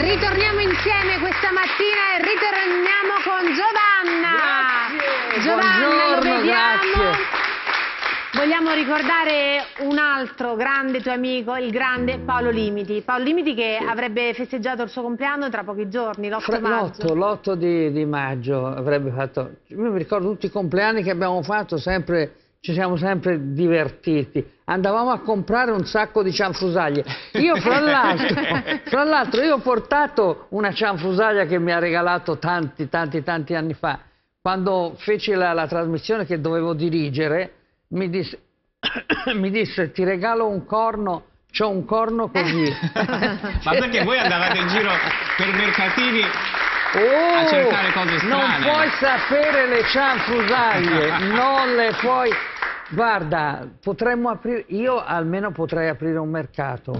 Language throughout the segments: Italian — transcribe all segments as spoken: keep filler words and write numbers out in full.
Ritorniamo insieme questa mattina e ritorniamo con Giovanna. Grazie. Giovanna, lo Buongiorno, vediamo. grazie. Vogliamo ricordare un altro grande tuo amico, il grande Paolo Limiti. Paolo Limiti che avrebbe festeggiato il suo compleanno tra pochi giorni, l'otto maggio. L'otto di, di maggio avrebbe fatto... Io mi ricordo tutti i compleanni che abbiamo fatto, sempre, ci siamo sempre divertiti. Andavamo a comprare un sacco di cianfrusaglie. Io fra l'altro, fra l'altro io ho portato una cianfrusaglia che mi ha regalato tanti, tanti, tanti anni fa. Quando feci la, la trasmissione che dovevo dirigere, mi disse, mi disse ti regalo un corno, c'ho un corno così. Ma perché voi andavate in giro per mercatini oh, a cercare cose strane? Non puoi sapere le cianfrusaglie, non le puoi... Guarda, potremmo aprire, io almeno potrei aprire un mercato.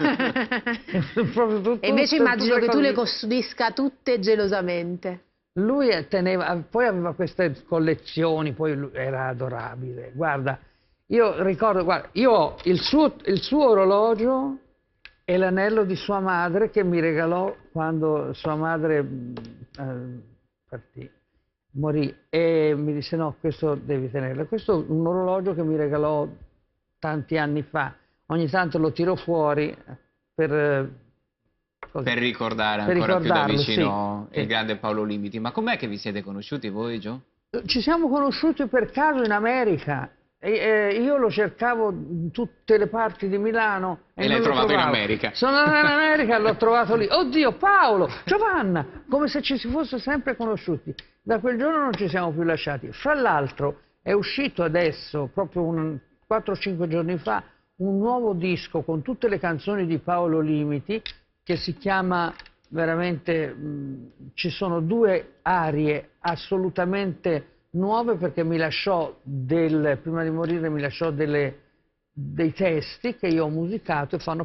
Proprio tutto, e invece tutto, immagino che cose... tu le custodisca tutte gelosamente. Lui teneva, poi aveva queste collezioni, poi lui era adorabile. Guarda, io ricordo, guarda, io ho il suo, il suo orologio e l'anello di sua madre che mi regalò quando sua madre eh, partì, morì, e mi disse no, questo devi tenerlo. Questo è un orologio che mi regalò tanti anni fa, ogni tanto lo tiro fuori per... Così. Per ricordare per ancora più da vicino sì, il sì. grande Paolo Limiti. Ma com'è che vi siete conosciuti voi, Gio? Ci siamo conosciuti per caso in America. E, eh, io lo cercavo in tutte le parti di Milano. E, e l'hai trovato trovavo. in America. Sono andato in America e l'ho trovato lì. Oddio, Paolo, Giovanna, come se ci si fosse sempre conosciuti. Da quel giorno non ci siamo più lasciati. Fra l'altro è uscito adesso, proprio quattro o cinque giorni fa, un nuovo disco con tutte le canzoni di Paolo Limiti, che si chiama veramente, mh, ci sono due arie assolutamente nuove, perché mi lasciò, del, prima di morire mi lasciò delle, dei testi che io ho musicato e fanno